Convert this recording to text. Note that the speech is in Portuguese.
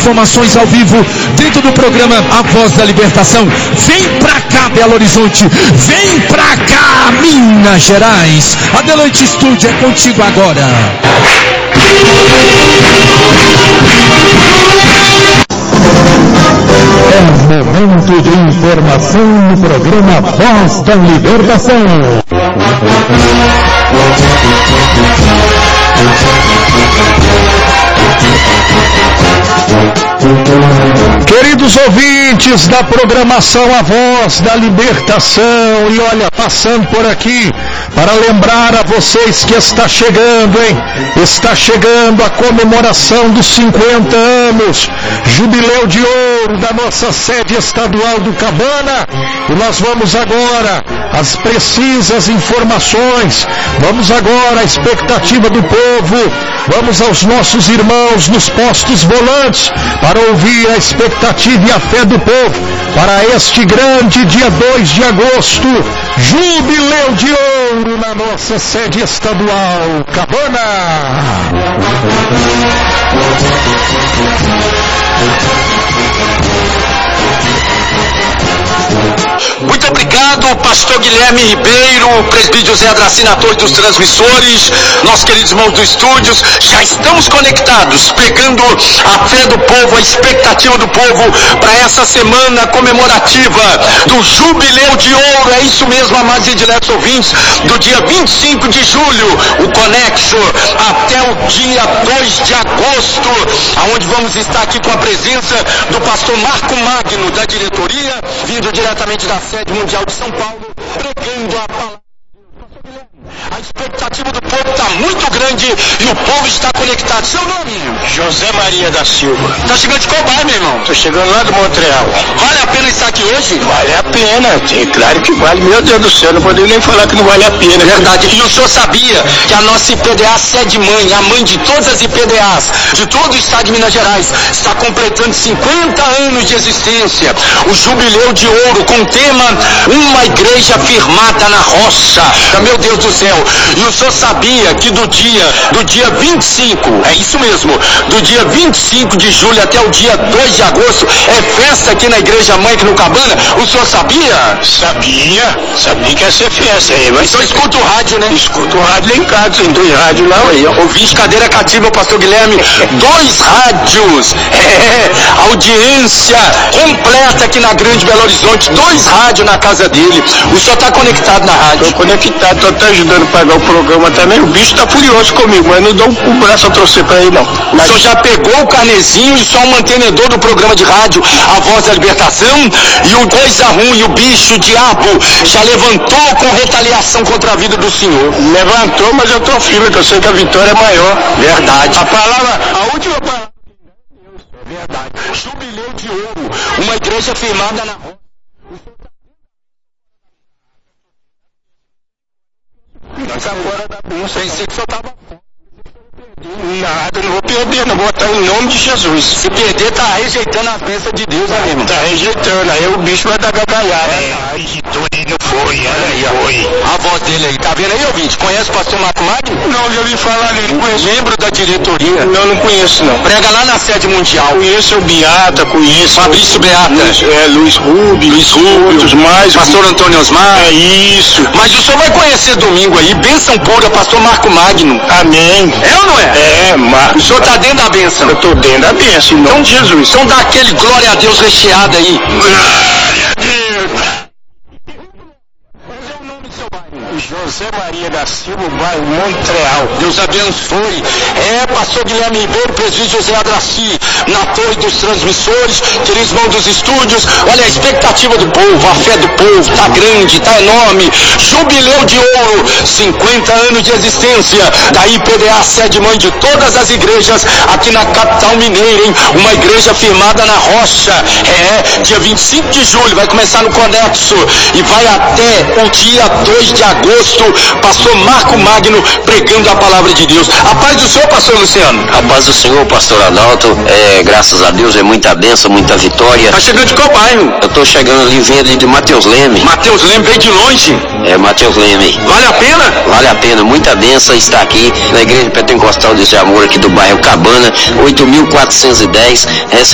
informações ao vivo dentro do programa A Voz da Libertação. Vem pra cá, Belo Horizonte, vem pra cá, Minas Gerais. Adelante, estúdio, é contigo agora. É momento de informação no programa Voz da Libertação. Queridos ouvintes da programação A Voz da Libertação, e olha, passando por aqui para lembrar a vocês que está chegando, está chegando a comemoração dos 50 anos, jubileu de ouro da nossa sede estadual do Cabana, e nós vamos agora às precisas informações, vamos agora à expectativa do povo, vamos aos nossos irmãos nos postos volantes para ouvir a expectativa e a fé do povo para este grande dia 2 de agosto, jubileu de ouro na nossa sede estadual Cabana. Muito obrigado, pastor Guilherme Ribeiro, presbítero José Adracina, ator dos transmissores, nossos queridos irmãos dos estúdios. Já estamos conectados, pegando a fé do povo, a expectativa do povo para essa semana comemorativa do Jubileu de Ouro. É isso mesmo, amados e diletos ouvintes, do dia 25 de julho, o Conexo, até o dia 2 de agosto, aonde vamos estar aqui com a presença do pastor Marco Magno, da diretoria, vindo diretamente da sede mundial de São Paulo, pregando a palavra. A expectativa do povo está muito grande e o povo está conectado. Seu nome? José Maria da Silva. Está chegando de qual bairro, meu irmão? Estou chegando lá do Montreal. Vale a pena estar aqui hoje? Vale a pena, é claro que vale. Meu Deus do céu, não poderia nem falar que não vale a pena. Verdade. E o senhor sabia que a nossa IPDA sede mãe, a mãe de todas as IPDAs, de todo o estado de Minas Gerais, está completando 50 anos de existência. O Jubileu de Ouro, com o tema Uma Igreja Firmada na Rocha. Meu Deus do céu. E o senhor sabia que do dia 25, é isso mesmo, do dia 25 de julho até o dia 2 de agosto, é festa aqui na Igreja Mãe, aqui no Cabana? O senhor sabia? Sabia que ia ser festa aí. Mas então escuta o rádio, né? Escuta o rádio lá em casa, tem 2 rádios lá. Ouvinte cadeira cativa, pastor Guilherme, 2 rádios, audiência completa aqui na Grande Belo Horizonte, 2 rádios na casa dele. O senhor está conectado na rádio? Estou conectado, estou até ajudando a pagar o programa também. O bicho está furioso comigo, mas não dou um braço a torcer para ele, não. O senhor já pegou o carnezinho e só um mantenedor do programa de rádio A Voz da Libertação, e o coisa ruim, o bicho, o diabo, já levantou com retaliação contra a vida do senhor. Levantou, mas eu estou firme, que eu sei que a vitória é maior. Verdade. A última palavra. Verdade. Jubileu de Ouro, uma igreja firmada na rocha. Mas agora da bênção. Pensei que o senhor estava... Nada, não vou perder, não vou botar em nome de Jesus. Se perder, tá rejeitando a bênção de Deus, né, irmão? Tá rejeitando, aí o bicho vai dar gargalhada. Não foi, a voz dele aí, tá vendo aí, ouvinte? Conhece o pastor Marco Magno? Não, já ouvi falar nele. Membro da diretoria? Não conheço, não. Prega lá na sede mundial. Conheço o Beata, conheço. Fabrício Beata. Luiz Rubio. Outros mais. Pastor Antônio Osmar. É isso. Mas o senhor vai conhecer domingo aí, bênção pura, pastor Marco Magno. Amém. É ou não é? Marcos. O senhor está dentro da bênção? Eu estou dentro da bênção, em nome de Jesus. Então dá aquele glória a Deus recheado aí. Glória a Deus. José Maria da Silva, bairro Montreal. Deus abençoe. Pastor Guilherme Ribeiro, presbítero José Adraci, na torre dos transmissores, queridos irmãos dos estúdios. Olha a expectativa do povo, a fé do povo, tá grande, tá enorme. Jubileu de ouro, 50 anos de existência da IPDA, sede mãe de todas as igrejas aqui na capital mineira, hein? Uma igreja firmada na rocha. Dia 25 de julho, vai começar no Conexo e vai até o dia 2 de agosto. Pastor Marco Magno pregando a palavra de Deus. A paz do Senhor, pastor Luciano. A paz do Senhor, pastor Adalto. Graças a Deus, é muita bênção, muita vitória. Tá chegando de qual bairro? Eu tô chegando ali, vindo de Mateus Leme. Mateus Leme, veio de longe? Mateus Leme. Vale a pena? Vale a pena, muita bênção estar aqui na Igreja Pentecostal desse Amor aqui do bairro Cabana, 8.410.